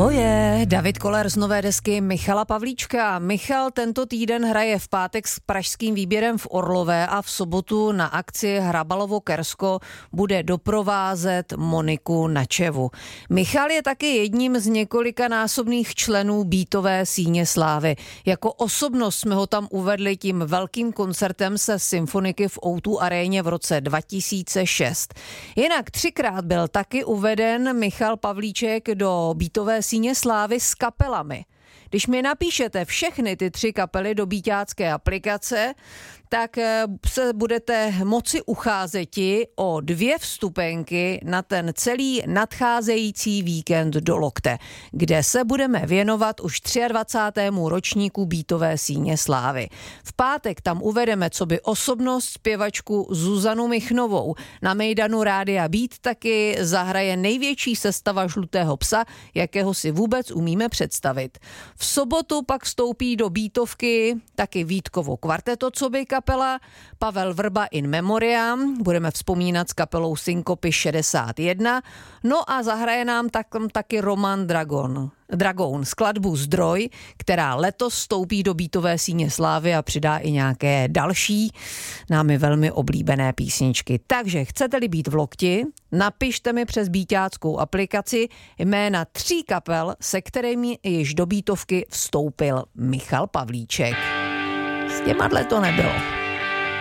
To je David Koller z nové desky Michala Pavlíčka. Michal tento týden hraje v pátek s pražským výběrem v Orlové a v sobotu na akci Hrabalovo-Kersko bude doprovázet Moniku Načevu. Michal je taky jedním z několika násobných členů Beatové síně slávy. Jako osobnost jsme ho tam uvedli tím velkým koncertem se symfoniky v O2 aréně v roce 2006. Jinak 3krát byl taky uveden Michal Pavlíček do Beatové síně slávy s kapelami. Když mi napíšete všechny ty 3 kapely do beatácké aplikace, tak se budete moci ucházeti o 2 vstupenky na ten celý nadcházející víkend do Lokte, kde se budeme věnovat už 23. ročníku Beatové síně slávy. V pátek tam uvedeme coby osobnost zpěvačku Zuzanu Michnovou. Na mejdanu Rádia Beat taky zahraje největší sestava Žlutého psa, jakého si vůbec umíme představit. V sobotu pak vstoupí do Beatovky taky Vítkovo kvarteto coby kapela, Pavel Vrba in memoriam, budeme vzpomínat s kapelou Synkopy 61, no a zahraje nám taky Roman Dragon skladbu Zdroj, která letos vstoupí do Beatové síně slávy a přidá i nějaké další námi velmi oblíbené písničky. Takže chcete-li být v Lokti, napište mi přes beatáckou aplikaci jména 3 kapel, se kterými již do Beatovky vstoupil Michal Pavlíček. S těmadle to nebylo.